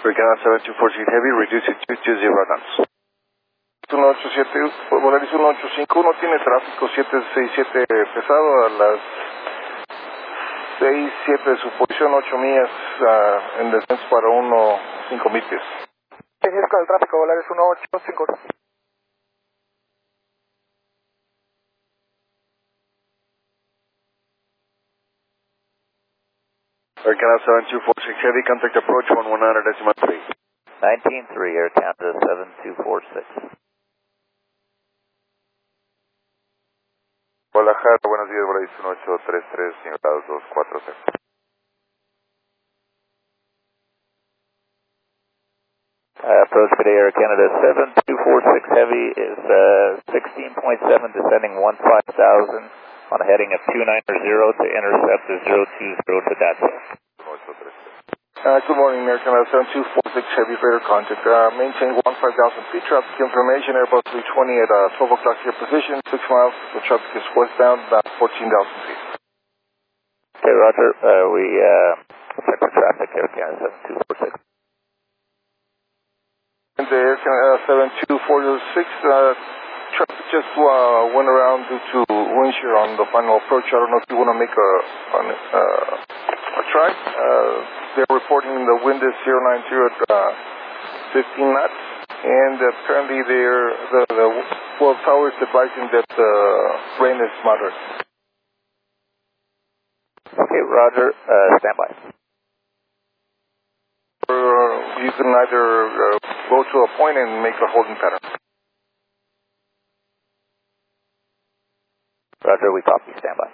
Canal 7246 Heavy, reduce it to 20 knots. 187, Volaris 1851, tiene tráfico 767 pesado a las 6-7 de su posición, 8 millas en descenso para 1-5 millas. Tienes con el tráfico, Volaris 1851. Air Canada 7246 Heavy, contact approach 119.3. 19-3, Air Canada 7246. Guadalajara, buenos días, Volaris 1833, señor grados 240. Approach today, Air Canada 7246 Heavy is 16.7, descending 15,000 on a heading of 290 to intercept the 020 to Dato. Good morning, Air Canada 7246 Heavy, radar contact. Maintain 15,000 feet, traffic information, Airbus 320 at 12 o'clock your position, 6 miles, the traffic is westbound, about 14,000 feet. Okay, Roger, we check the traffic, Air Canada 7246. And the Air Canada 7246, traffic just went around due to wind shear on the final approach. I don't know if you want to make a try. They're reporting the wind is 090 at 15 knots, and apparently the World Tower is advising that the rain is moderate. Okay, Roger, stand by. You can either go to a point and make a holding pattern. Roger, we copy, stand by.